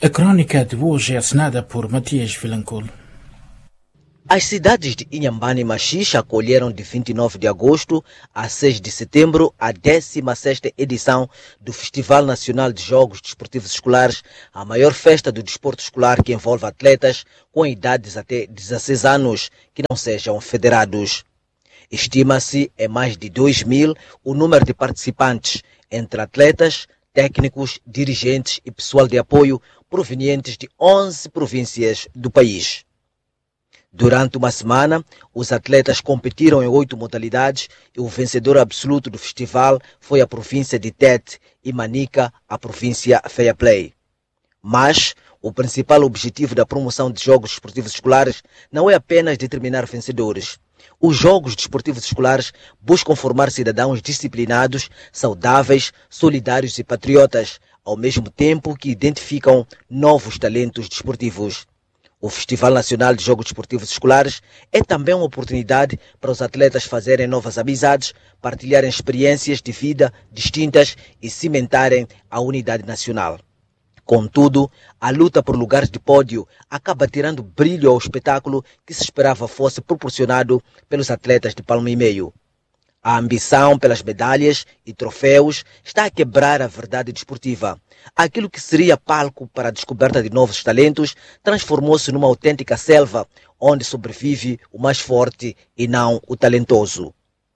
A crónica de hoje é assinada por Matias Vilanculo. As cidades de Inhambane e Machixe acolheram de 29 de agosto a 6 de setembro a 16ª edição do Festival Nacional de Jogos Desportivos Escolares, a maior festa do desporto escolar que envolve atletas com idades até 16 anos que não sejam federados. Estima-se em mais de 2.000 o número de participantes, entre atletas, técnicos, dirigentes e pessoal de apoio provenientes de 11 províncias do país. Durante uma semana, os atletas competiram em 8 modalidades e o vencedor absoluto do festival foi a província de Tete e Manica, a província Fair Play. Mas o principal objetivo da promoção de jogos desportivos escolares não é apenas determinar vencedores. Os jogos desportivos escolares buscam formar cidadãos disciplinados, saudáveis, solidários e patriotas, ao mesmo tempo que identificam novos talentos desportivos. O Festival Nacional de Jogos Desportivos Escolares é também uma oportunidade para os atletas fazerem novas amizades, partilharem experiências de vida distintas e cimentarem a unidade nacional. Contudo, a luta por lugares de pódio acaba tirando brilho ao espetáculo que se esperava fosse proporcionado pelos atletas de palmo e meio. A ambição pelas medalhas e troféus está a quebrar a verdade desportiva. Aquilo que seria palco para a descoberta de novos talentos transformou-se numa autêntica selva, onde sobrevive o mais forte e não o talentoso.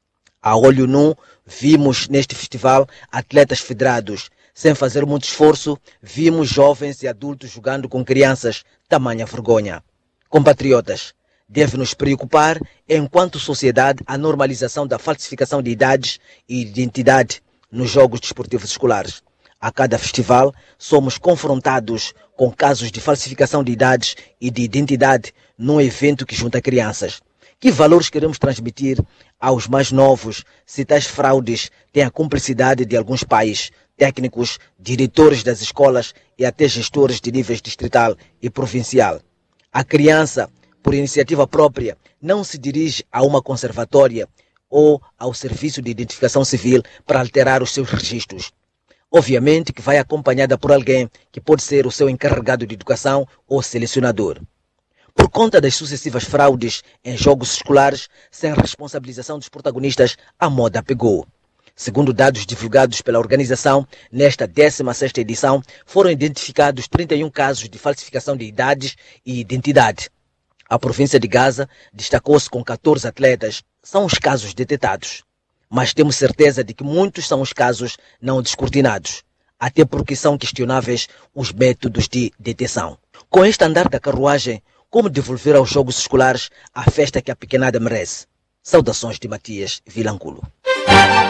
A olho nu, vimos neste festival atletas federados. Sem fazer muito esforço, vimos jovens e adultos jogando com crianças, tamanha vergonha. Compatriotas, deve nos preocupar, enquanto sociedade, a normalização da falsificação de idades e identidade nos jogos desportivos escolares. A cada festival, somos confrontados com casos de falsificação de idades e de identidade num evento que junta crianças. Que valores queremos transmitir aos mais novos se tais fraudes têm a cumplicidade de alguns pais, técnicos, diretores das escolas e até gestores de níveis distrital e provincial? A criança, por iniciativa própria, não se dirige a uma conservatória ou ao serviço de identificação civil para alterar os seus registros. Obviamente que vai acompanhada por alguém que pode ser o seu encarregado de educação ou selecionador. Por conta das sucessivas fraudes em jogos escolares, sem responsabilização dos protagonistas, a moda pegou. Segundo dados divulgados pela organização, nesta 16ª edição foram identificados 31 casos de falsificação de idades e identidade. A província de Gaza destacou-se com 14 atletas. São os casos detetados. Mas temos certeza de que muitos são os casos não descortinados, até porque são questionáveis os métodos de deteção. Com este andar da carruagem, como devolver aos jogos escolares a festa que a pequenada merece? Saudações de Matias Vilanculo.